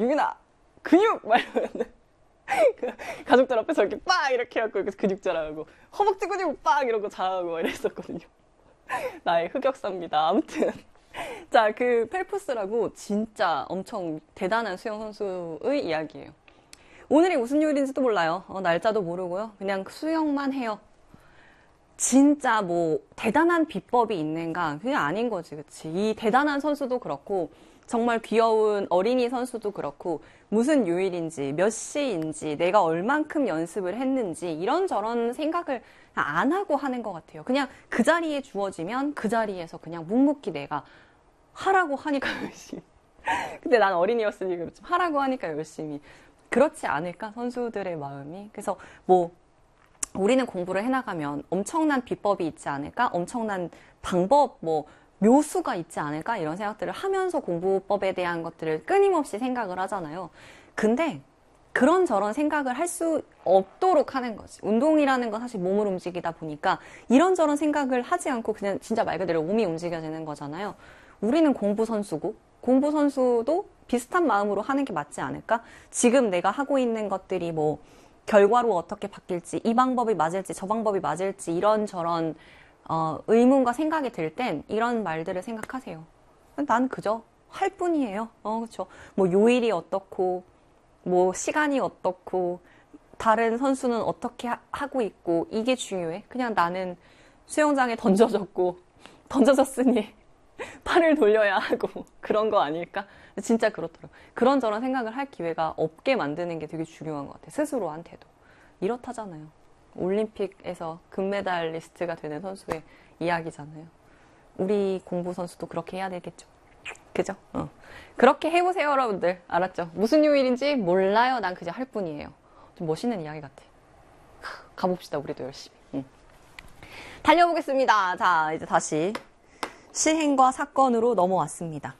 유빈아 근육 막 이러면은 가족들 앞에서 이렇게 빡 이렇게 해갖고 이렇게 근육 자랑하고 허벅지 근육 빡 이러고 자랑하고 막 이랬었거든요. 나의 흑역사입니다. 아무튼 자, 그 펠프스라고 진짜 엄청 대단한 수영 선수의 이야기예요. 오늘이 무슨 요일인지도 몰라요. 날짜도 모르고요. 그냥 수영만 해요. 진짜 뭐 대단한 비법이 있는가? 그게 아닌 거지, 그치? 이 대단한 선수도 그렇고 정말 귀여운 어린이 선수도 그렇고 무슨 요일인지 몇 시인지 내가 얼만큼 연습을 했는지 이런저런 생각을 안 하고 하는 것 같아요. 그냥 그 자리에 주어지면 그 자리에서 그냥 묵묵히 내가 하라고 하니까 열심히. 근데 난 어린이였으니 그렇죠. 하라고 하니까 열심히. 그렇지 않을까? 선수들의 마음이. 그래서 뭐 우리는 공부를 해나가면 엄청난 비법이 있지 않을까? 엄청난 방법, 뭐 묘수가 있지 않을까? 이런 생각들을 하면서 공부법에 대한 것들을 끊임없이 생각을 하잖아요. 근데 그런저런 생각을 할 수 없도록 하는 거지. 운동이라는 건 사실 몸을 움직이다 보니까 이런저런 생각을 하지 않고 그냥 진짜 말 그대로 몸이 움직여지는 거잖아요. 우리는 공부 선수고 공부 선수도 비슷한 마음으로 하는 게 맞지 않을까? 지금 내가 하고 있는 것들이 뭐 결과로 어떻게 바뀔지, 이 방법이 맞을지, 저 방법이 맞을지 이런저런 의문과 생각이 들 땐 이런 말들을 생각하세요. 난 그저 할 뿐이에요. 그렇죠. 뭐 요일이 어떻고, 뭐 시간이 어떻고, 다른 선수는 어떻게 하고 있고 이게 중요해. 그냥 나는 수영장에 던져졌으니 팔을 돌려야 하고 그런 거 아닐까? 진짜 그렇더라고. 그런저런 생각을 할 기회가 없게 만드는 게 되게 중요한 것 같아. 스스로한테도. 이렇다잖아요. 올림픽에서 금메달리스트가 되는 선수의 이야기잖아요. 우리 공부 선수도 그렇게 해야 되겠죠. 그죠? 그렇게 해보세요, 여러분들. 알았죠? 무슨 요일인지 몰라요. 난 그저 할 뿐이에요. 좀 멋있는 이야기 같아. 가봅시다, 우리도 열심히. 달려보겠습니다. 자, 이제 다시 시행과 사건으로 넘어왔습니다.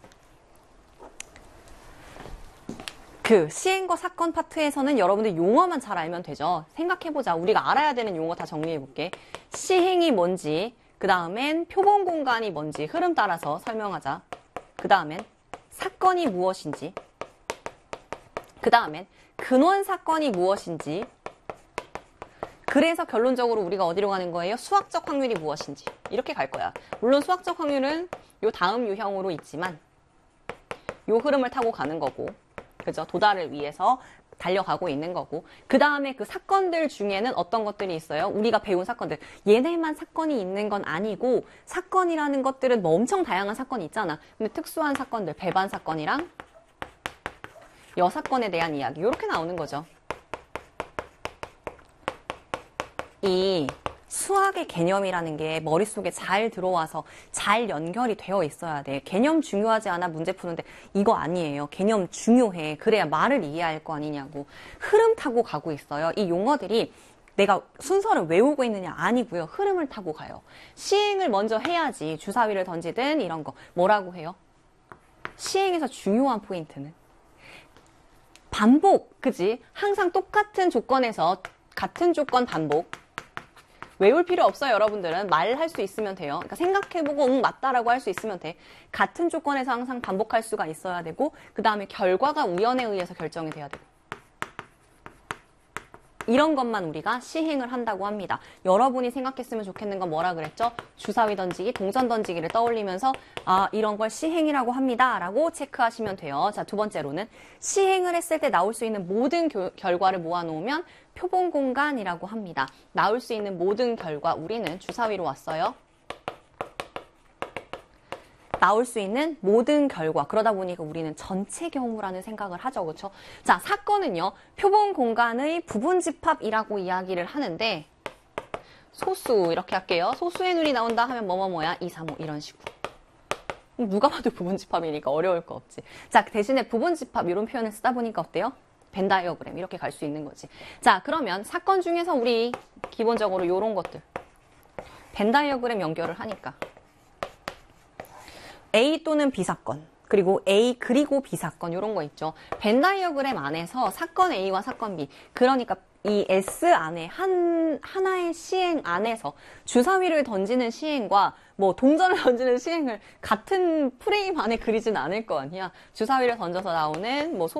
그 시행과 사건 파트에서는 여러분들 용어만 잘 알면 되죠. 생각해보자. 우리가 알아야 되는 용어 다 정리해볼게. 시행이 뭔지, 그 다음엔 표본 공간이 뭔지 흐름 따라서 설명하자. 그 다음엔 사건이 무엇인지, 그 다음엔 근원 사건이 무엇인지, 그래서 결론적으로 우리가 어디로 가는 거예요? 수학적 확률이 무엇인지. 이렇게 갈 거야. 물론 수학적 확률은 요 다음 유형으로 있지만 요 흐름을 타고 가는 거고, 그죠? 도달을 위해서 달려가고 있는 거고, 그 다음에 그 사건들 중에는 어떤 것들이 있어요? 우리가 배운 사건들. 얘네만 사건이 있는 건 아니고, 사건이라는 것들은 뭐 엄청 다양한 사건이 있잖아. 근데 특수한 사건들, 배반 사건이랑 여사건에 대한 이야기, 이렇게 나오는 거죠. 이 수학의 개념이라는 게 머릿속에 잘 들어와서 잘 연결이 되어 있어야 돼. 개념 중요하지 않아 문제 푸는데 이거 아니에요. 개념 중요해. 그래야 말을 이해할 거 아니냐고. 흐름 타고 가고 있어요. 이 용어들이 내가 순서를 외우고 있느냐 아니고요. 흐름을 타고 가요. 시행을 먼저 해야지. 주사위를 던지든 이런 거. 뭐라고 해요? 시행에서 중요한 포인트는 반복. 그지? 항상 똑같은 조건에서 같은 조건 반복. 외울 필요 없어요, 여러분들은. 말할 수 있으면 돼요. 그러니까 생각해보고 맞다라고 할 수 있으면 돼. 같은 조건에서 항상 반복할 수가 있어야 되고, 그 다음에 결과가 우연에 의해서 결정이 돼야 되고. 이런 것만 우리가 시행을 한다고 합니다. 여러분이 생각했으면 좋겠는 건 뭐라 그랬죠? 주사위 던지기, 동전 던지기를 떠올리면서 이런 걸 시행이라고 합니다 라고 체크하시면 돼요. 자, 두 번째로는 시행을 했을 때 나올 수 있는 모든 결과를 모아놓으면 표본 공간이라고 합니다. 나올 수 있는 모든 결과, 우리는 주사위로 왔어요. 나올 수 있는 모든 결과. 그러다 보니까 우리는 전체 경우라는 생각을 하죠. 그렇죠? 자, 사건은요. 표본 공간의 부분 집합이라고 이야기를 하는데 소수 이렇게 할게요. 소수의 눈이 나온다 하면 뭐뭐뭐야? 2, 3, 5 이런 식으로. 누가 봐도 부분 집합이니까 어려울 거 없지. 자, 대신에 부분 집합 이런 표현을 쓰다 보니까 어때요? 벤 다이어그램 이렇게 갈 수 있는 거지. 자, 그러면 사건 중에서 우리 기본적으로 이런 것들 벤 다이어그램 연결을 하니까 A 또는 B 사건, 그리고 A 그리고 B 사건 이런 거 있죠. 벤 다이어그램 안에서 사건 A와 사건 B, 그러니까 이 S 안에 하나의 시행 안에서 주사위를 던지는 시행과 뭐 동전을 던지는 시행을 같은 프레임 안에 그리진 않을 거 아니야. 주사위를 던져서 나오는 뭐